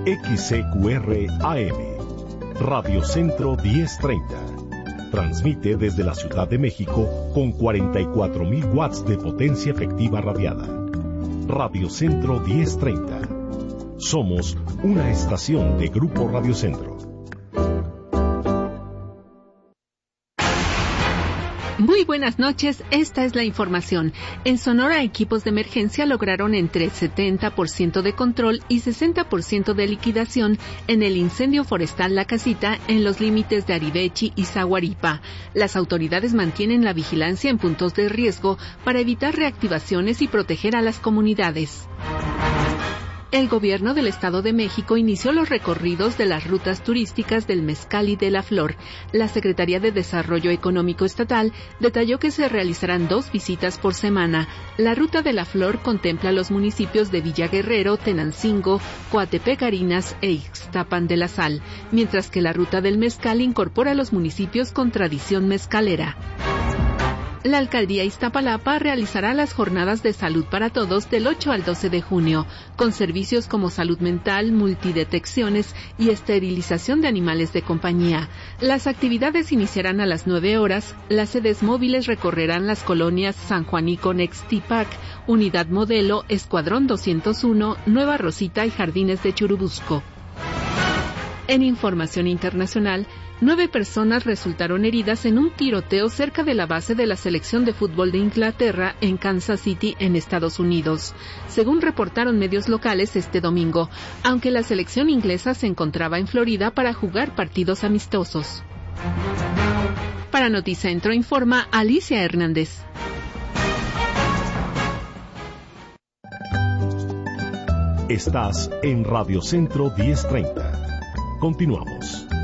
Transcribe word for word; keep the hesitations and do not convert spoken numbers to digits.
X C Q R A M, Radio Centro diez treinta. Transmite desde la Ciudad de México con cuarenta y cuatro mil watts de potencia efectiva radiada. Radio Centro diez treinta. Somos una estación de Grupo Radio Centro. Muy buenas noches, esta es la información. En Sonora, equipos de emergencia lograron entre setenta por ciento de control y sesenta por ciento de liquidación en el incendio forestal La Casita en los límites de Arivechi y Zaguaripa. Las autoridades mantienen la vigilancia en puntos de riesgo para evitar reactivaciones y proteger a las comunidades. El gobierno del Estado de México inició los recorridos de las rutas turísticas del Mezcal y de la Flor. La Secretaría de Desarrollo Económico Estatal detalló que se realizarán dos visitas por semana. La ruta de la Flor contempla los municipios de Villa Guerrero, Tenancingo, Coatepec, Harinas e Ixtapan de la Sal, mientras que la ruta del Mezcal incorpora los municipios con tradición mezcalera. La Alcaldía Iztapalapa realizará las jornadas de salud para todos del ocho al doce de junio, con servicios como salud mental, multidetecciones y esterilización de animales de compañía. Las actividades iniciarán a las nueve horas. Las sedes móviles recorrerán las colonias San Juanico Nextipac, Unidad Modelo, Escuadrón doscientos uno, Nueva Rosita y Jardines de Churubusco. En información internacional, nueve personas resultaron heridas en un tiroteo cerca de la base de la selección de fútbol de Inglaterra en Kansas City, en Estados Unidos, según reportaron medios locales este domingo, aunque la selección inglesa se encontraba en Florida para jugar partidos amistosos. Para Noticentro informa Alicia Hernández. Estás en Radio Centro diez treinta. Continuamos.